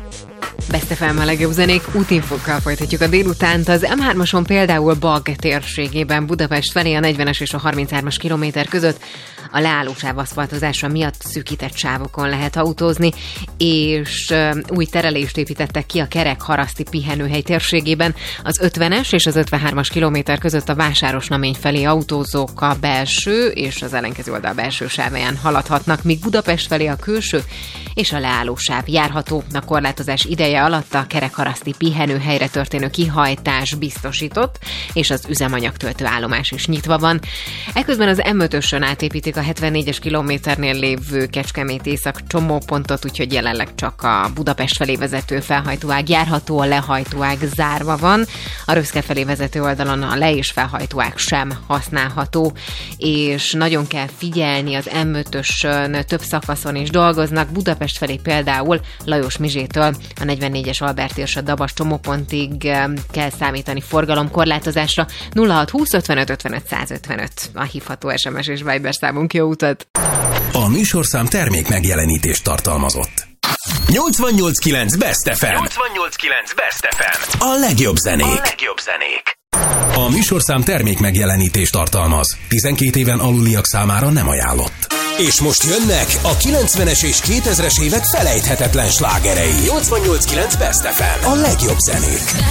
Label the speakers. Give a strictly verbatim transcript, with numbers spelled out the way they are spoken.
Speaker 1: Best ef em a legjobb zenék, útinfokkal folytatjuk a délutánt. Az em hármason például Bagh térségében Budapest felé a negyvenes és a harminchárom kilométer között a leállósáv aszfaltozása miatt szűkített sávokon lehet autózni, és új terelést építettek ki a Kerek-Haraszti pihenőhely térségében. Az ötvenes és az ötvenhárom kilométer között a Vásárosnamény felé autózók a belső és az ellenkező oldal belső sávján haladhatnak, míg Budapest felé a külső és a leállósáv járható. A korlátozás ideje alatt a Kerek-Haraszti pihenőhelyre történő kihajtás biztosított, és az üzemanyagtöltő állomás is nyitva van. Eközben az em ötösön átépítik a hetvennégyes kilométernél lévő Kecskemét észak csomópontot, úgyhogy jelenleg csak a Budapest felé vezető felhajtóág járható, a lehajtóág zárva van. A Röszke felé vezető oldalon a le- és felhajtóág sem használható, és nagyon kell figyelni, az em ötösön több szakaszon is dolgoznak. Budapest felé például Lajos Mizsétől a negyvennégyes Albert és a Dabas csomópontig kell számítani forgalomkorlátozásra. nulla hat húsz ötvenöt ötvenöt százötvenöt a hívható es em es és Viber számunk. Jó utat!
Speaker 2: A műsorszám termék megjelenítést tartalmazott. nyolcvannyolc kilenc Best ef em.
Speaker 3: nyolcvannyolc kilenc Best ef em.
Speaker 2: A legjobb zenék.
Speaker 3: A legjobb zenék.
Speaker 2: A műsorszám termék megjelenítést tartalmaz. tizenkét éven aluliak számára nem ajánlott. És most jönnek a kilencvenes és kétezres évek felejthetetlen slágerei. nyolcvannyolc kilenc Best ef em. A legjobb zenék.